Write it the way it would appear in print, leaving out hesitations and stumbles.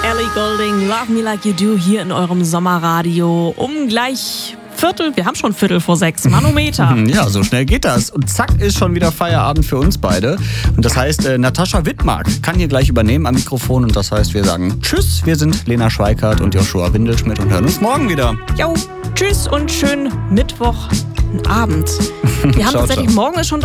Ellie Goulding, Love Me Like You Do hier in eurem Sommerradio um gleich wir haben schon 5:45, Manometer. Ja, so schnell geht das. Und zack, ist schon wieder Feierabend für uns beide. Und das heißt, Natascha Wittmark kann hier gleich übernehmen am Mikrofon. Und das heißt, wir sagen Tschüss. Wir sind Lena Schweikart und Joshua Windelschmidt und hören uns morgen wieder. Jo, tschüss und schönen Mittwochabend. Wir haben Ciao, tatsächlich, ciao. morgen ist schon